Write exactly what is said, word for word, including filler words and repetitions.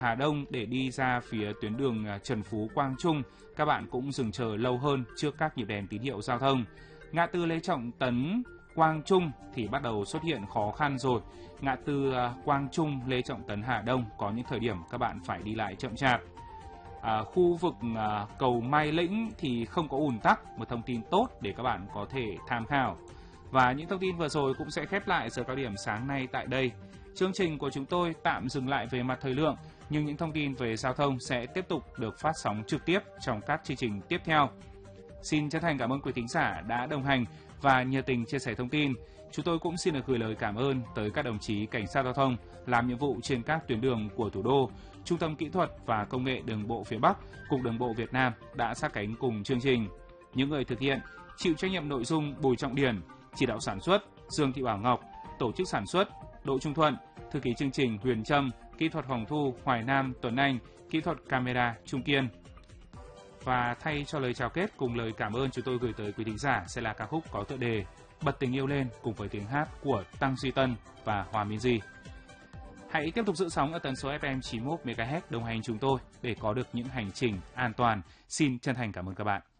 Hà Đông để đi ra phía tuyến đường Trần Phú Quang Trung, các bạn cũng dừng chờ lâu hơn trước các nhịp đèn tín hiệu giao thông. Ngã tư Lê Trọng Tấn Quang Trung thì bắt đầu xuất hiện khó khăn rồi. Ngã tư Quang Trung, Lê Trọng Tấn, Hà Đông có những thời điểm các bạn phải đi lại chậm chạp. À, khu vực à, cầu Mai Lĩnh thì không có ùn tắc, một thông tin tốt để các bạn có thể tham khảo. Và những thông tin vừa rồi cũng sẽ khép lại giờ cao điểm sáng nay tại đây. Chương trình của chúng tôi tạm dừng lại về mặt thời lượng, nhưng những thông tin về giao thông sẽ tiếp tục được phát sóng trực tiếp trong các chương trình tiếp theo. Xin chân thành cảm ơn quý thính giả đã đồng hành và nhiệt tình chia sẻ thông tin. Chúng tôi cũng xin được gửi lời cảm ơn tới các đồng chí cảnh sát giao thông làm nhiệm vụ trên các tuyến đường của thủ đô. Trung tâm Kỹ thuật và Công nghệ Đường bộ phía Bắc, Cục Đường bộ Việt Nam đã sát cánh cùng chương trình. Những người thực hiện chịu trách nhiệm nội dung Bùi Trọng Điển, chỉ đạo sản xuất Dương Thị Bảo Ngọc, tổ chức sản xuất Đỗ Trung Thuận, thư ký chương trình Huyền Trâm, kỹ thuật Hoàng Thu, Hoài Nam, Tuấn Anh, kỹ thuật camera Trung Kiên. Và thay cho lời chào kết cùng lời cảm ơn chúng tôi gửi tới quý thính giả sẽ là ca khúc có tựa đề Bật tình yêu lên cùng với tiếng hát của Tăng Duy Tân và Hòa Minh Di. Hãy tiếp tục giữ sóng ở tần số ép em chín mươi mốt mê ga héc đồng hành chúng tôi để có được những hành trình an toàn. Xin chân thành cảm ơn các bạn.